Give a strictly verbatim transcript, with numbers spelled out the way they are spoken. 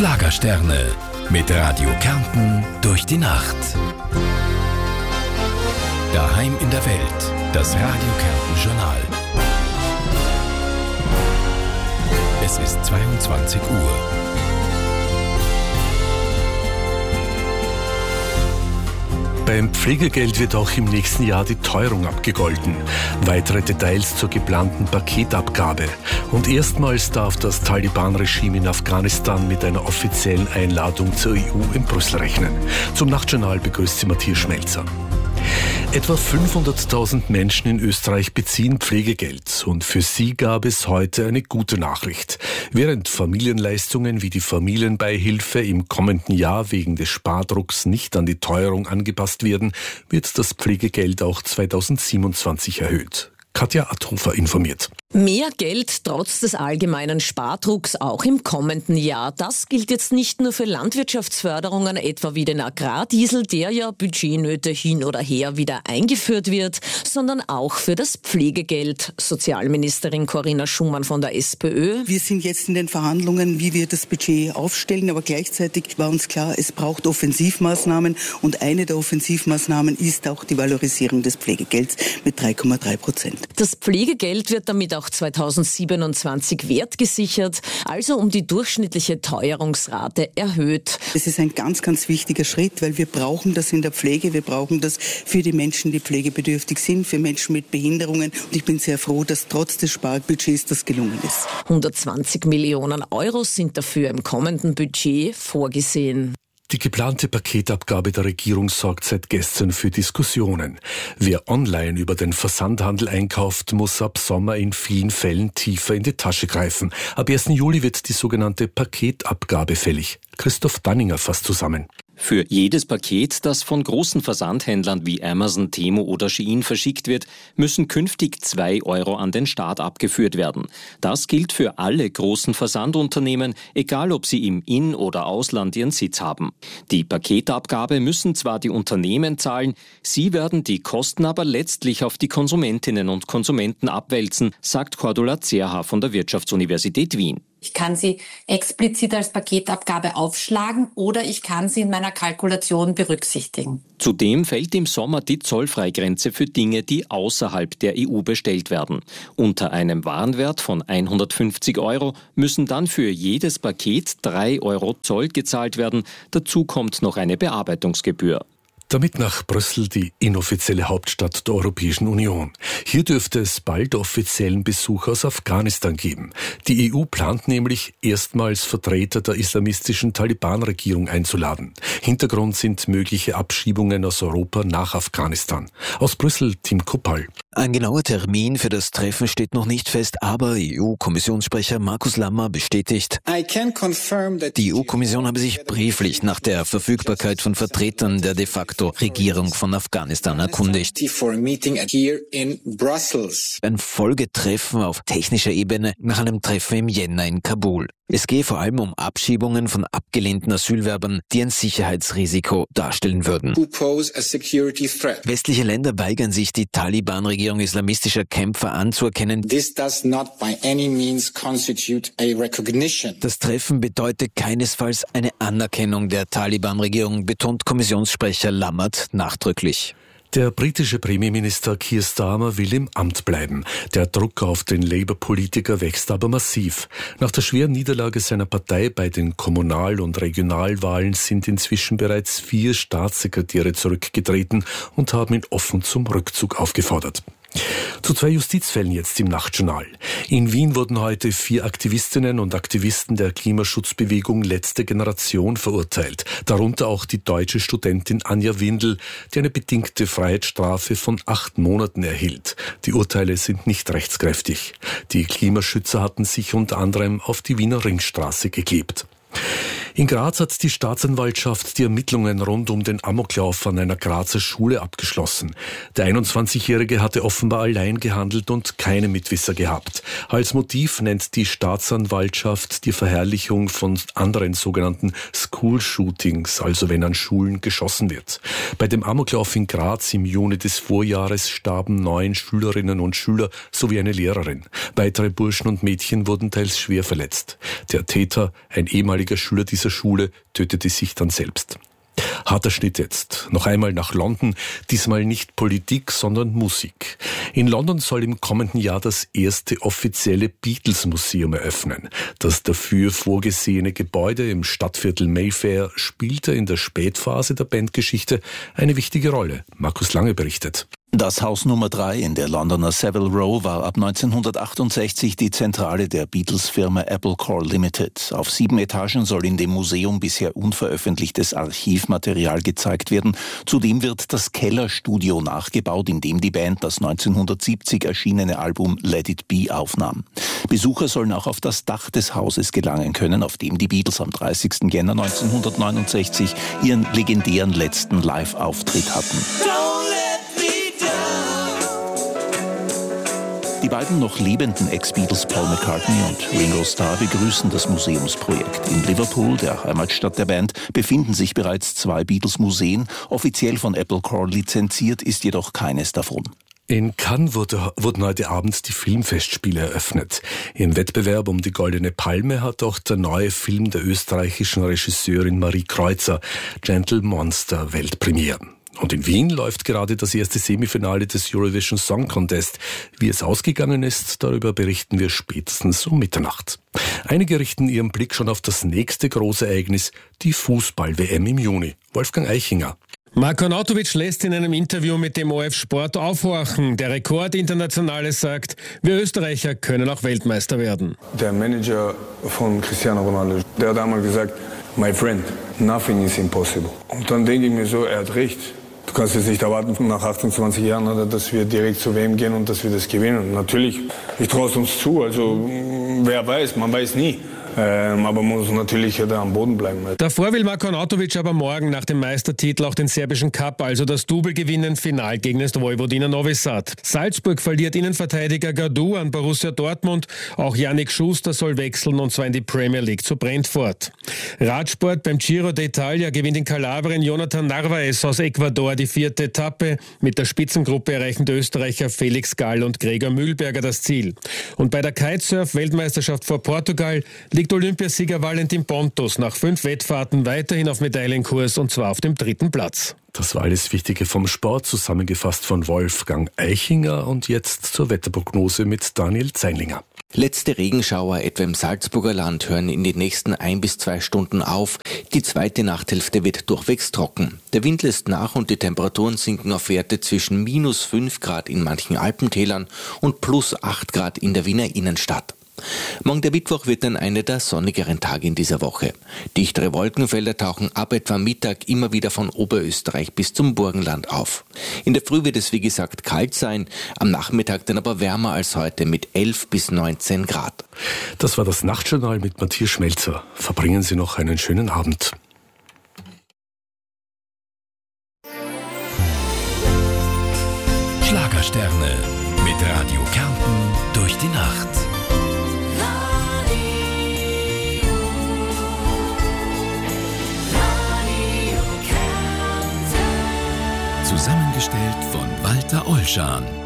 Schlagersterne mit Radio Kärnten durch die Nacht. Daheim in der Welt, das Radio Kärnten Journal. Es ist zweiundzwanzig Uhr. Beim Pflegegeld wird auch im nächsten Jahr die Teuerung abgegolten. Weitere Details zur geplanten Paketabgabe. Und erstmals darf das Taliban-Regime in Afghanistan mit einer offiziellen Einladung zur E U in Brüssel rechnen. Zum Nachtjournal begrüßt sie Matthias Schmelzer. Etwa fünfhunderttausend Menschen in Österreich beziehen Pflegegeld und für sie gab es heute eine gute Nachricht. Während Familienleistungen wie die Familienbeihilfe im kommenden Jahr wegen des Spardrucks nicht an die Teuerung angepasst werden, wird das Pflegegeld auch zweitausendsiebenundzwanzig erhöht. Katja Adhofer informiert. Mehr Geld trotz des allgemeinen Spardrucks auch im kommenden Jahr. Das gilt jetzt nicht nur für Landwirtschaftsförderungen, etwa wie den Agrardiesel, der ja Budgetnöte hin oder her wieder eingeführt wird, sondern auch für das Pflegegeld. Sozialministerin Corinna Schumann von der SPÖ. Wir sind jetzt in den Verhandlungen, wie wir das Budget aufstellen, aber gleichzeitig war uns klar, es braucht Offensivmaßnahmen und eine der Offensivmaßnahmen ist auch die Valorisierung des Pflegegelds mit drei Komma drei Prozent. Das Pflegegeld wird damit auch zweitausendsiebenundzwanzig wertgesichert, also um die durchschnittliche Teuerungsrate erhöht. Es ist ein ganz, ganz wichtiger Schritt, weil wir brauchen das in der Pflege, wir brauchen das für die Menschen, die pflegebedürftig sind, für Menschen mit Behinderungen. Und ich bin sehr froh, dass trotz des Sparbudgets das gelungen ist. hundertzwanzig Millionen Euro sind dafür im kommenden Budget vorgesehen. Die geplante Paketabgabe der Regierung sorgt seit gestern für Diskussionen. Wer online über den Versandhandel einkauft, muss ab Sommer in vielen Fällen tiefer in die Tasche greifen. Ab ersten Juli wird die sogenannte Paketabgabe fällig. Christoph Danninger fasst zusammen. Für jedes Paket, das von großen Versandhändlern wie Amazon, Temu oder Shein verschickt wird, müssen künftig zwei Euro an den Staat abgeführt werden. Das gilt für alle großen Versandunternehmen, egal ob sie im In- oder Ausland ihren Sitz haben. Die Paketabgabe müssen zwar die Unternehmen zahlen, sie werden die Kosten aber letztlich auf die Konsumentinnen und Konsumenten abwälzen, sagt Cordula Zerha von der Wirtschaftsuniversität Wien. Ich kann sie explizit als Paketabgabe aufschlagen oder ich kann sie in meiner Kalkulation berücksichtigen. Zudem fällt im Sommer die Zollfreigrenze für Dinge, die außerhalb der E U bestellt werden. Unter einem Warenwert von hundertfünfzig Euro müssen dann für jedes Paket drei Euro Zoll gezahlt werden. Dazu kommt noch eine Bearbeitungsgebühr. Damit nach Brüssel, die inoffizielle Hauptstadt der Europäischen Union. Hier dürfte es bald offiziellen Besuch aus Afghanistan geben. Die E U plant nämlich, erstmals Vertreter der islamistischen Taliban-Regierung einzuladen. Hintergrund sind mögliche Abschiebungen aus Europa nach Afghanistan. Aus Brüssel, Tim Koppal. Ein genauer Termin für das Treffen steht noch nicht fest, aber E U-Kommissionssprecher Markus Lammer bestätigt, die E U-Kommission habe sich brieflich nach der Verfügbarkeit von Vertretern der de facto Regierung von Afghanistan erkundigt. Ein Folgetreffen auf technischer Ebene nach einem Treffen im Jänner in Kabul. Es gehe vor allem um Abschiebungen von abgelehnten Asylwerbern, die ein Sicherheitsrisiko darstellen würden. Westliche Länder weigern sich, die Taliban-Regierung islamistischer Kämpfer anzuerkennen. Das Treffen bedeutet keinesfalls eine Anerkennung der Taliban-Regierung, betont Kommissionssprecher Lammert nachdrücklich. Der britische Premierminister Keir Starmer will im Amt bleiben. Der Druck auf den Labour-Politiker wächst aber massiv. Nach der schweren Niederlage seiner Partei bei den Kommunal- und Regionalwahlen sind inzwischen bereits vier Staatssekretäre zurückgetreten und haben ihn offen zum Rückzug aufgefordert. Zu zwei Justizfällen jetzt im Nachtjournal. In Wien wurden heute vier Aktivistinnen und Aktivisten der Klimaschutzbewegung Letzte Generation verurteilt. Darunter auch die deutsche Studentin Anja Windel, die eine bedingte Freiheitsstrafe von acht Monaten erhielt. Die Urteile sind nicht rechtskräftig. Die Klimaschützer hatten sich unter anderem auf die Wiener Ringstraße geklebt. In Graz hat die Staatsanwaltschaft die Ermittlungen rund um den Amoklauf an einer Grazer Schule abgeschlossen. Der einundzwanzigjährige hatte offenbar allein gehandelt und keine Mitwisser gehabt. Als Motiv nennt die Staatsanwaltschaft die Verherrlichung von anderen sogenannten School-Shootings, also wenn an Schulen geschossen wird. Bei dem Amoklauf in Graz im Juni des Vorjahres starben neun Schülerinnen und Schüler sowie eine Lehrerin. Weitere Burschen und Mädchen wurden teils schwer verletzt. Der Täter, ein ehemaliger Schüler dieser dieser Schule tötete sich dann selbst. Harter Schnitt jetzt. Noch einmal nach London, diesmal nicht Politik, sondern Musik. In London soll im kommenden Jahr das erste offizielle Beatles-Museum eröffnen. Das dafür vorgesehene Gebäude im Stadtviertel Mayfair spielte in der Spätphase der Bandgeschichte eine wichtige Rolle. Markus Lange berichtet. Das Haus Nummer drei in der Londoner Savile Row war ab neunzehnhundertachtundsechzig die Zentrale der Beatles-Firma Applecore Limited. Auf sieben Etagen soll in dem Museum bisher unveröffentlichtes Archivmaterial gezeigt werden. Zudem wird das Kellerstudio nachgebaut, in dem die Band das neunzehnhundertsiebzig erschienene Album Let It Be aufnahm. Besucher sollen auch auf das Dach des Hauses gelangen können, auf dem die Beatles am dreißigsten Jänner neunzehnhundertneunundsechzig ihren legendären letzten Live-Auftritt hatten. Die beiden noch lebenden Ex-Beatles Paul McCartney und Ringo Starr begrüßen das Museumsprojekt. In Liverpool, der Heimatstadt der Band, befinden sich bereits zwei Beatles-Museen. Offiziell von Applecore lizenziert ist jedoch keines davon. In Cannes wurde, wurden heute Abend die Filmfestspiele eröffnet. Im Wettbewerb um die Goldene Palme hat auch der neue Film der österreichischen Regisseurin Marie Kreuzer, Gentle Monster, Weltpremiere. Und in Wien läuft gerade das erste Semifinale des Eurovision Song Contest. Wie es ausgegangen ist, darüber berichten wir spätestens um Mitternacht. Einige richten ihren Blick schon auf das nächste große Ereignis, die Fußball-W M im Juni. Wolfgang Eichinger. Marko Arnautovic lässt in einem Interview mit dem O F Sport aufhorchen. Der Rekordinternationale sagt, wir Österreicher können auch Weltmeister werden. Der Manager von Cristiano Ronaldo, der hat einmal gesagt, my friend, nothing is impossible. Und dann denke ich mir so, er hat recht. Du kannst jetzt nicht erwarten, nach achtundzwanzig Jahren, dass wir direkt zu W M gehen und dass wir das gewinnen. Natürlich, ich traue es uns zu, also wer weiß, man weiß nie. Ähm, aber man muss natürlich da am Boden bleiben. Davor will Marko Arnautovic aber morgen nach dem Meistertitel auch den serbischen Cup, also das Double gewinnen, final gegen das Vojvodina Novi Sad. Salzburg verliert Innenverteidiger Gadu an Borussia Dortmund. Auch Yannick Schuster soll wechseln, und zwar in die Premier League zu Brentford. Radsport beim Giro d'Italia gewinnt in Kalabrien Jonathan Narvaez aus Ecuador die vierte Etappe. Mit der Spitzengruppe erreichen die Österreicher Felix Gall und Gregor Mühlberger das Ziel. Und bei der Kitesurf-Weltmeisterschaft vor Portugal liegt Olympiasieger Valentin Pontos nach fünf Wettfahrten weiterhin auf Medaillenkurs, und zwar auf dem dritten Platz. Das war alles Wichtige vom Sport, zusammengefasst von Wolfgang Eichinger, und jetzt zur Wetterprognose mit Daniel Zeinlinger. Letzte Regenschauer etwa im Salzburger Land hören in den nächsten ein bis zwei Stunden auf. Die zweite Nachthälfte wird durchwegs trocken. Der Wind lässt nach und die Temperaturen sinken auf Werte zwischen minus fünf Grad in manchen Alpentälern und plus acht Grad in der Wiener Innenstadt. Morgen der Mittwoch wird dann einer der sonnigeren Tage in dieser Woche. Dichtere Wolkenfelder tauchen ab etwa Mittag immer wieder von Oberösterreich bis zum Burgenland auf. In der Früh wird es wie gesagt kalt sein, am Nachmittag dann aber wärmer als heute mit elf bis neunzehn Grad. Das war das Nachtjournal mit Matthias Schmelzer. Verbringen Sie noch einen schönen Abend. Schlagersterne mit Radio Kärnten durch die Nacht. Zusammengestellt von Walter Olschan.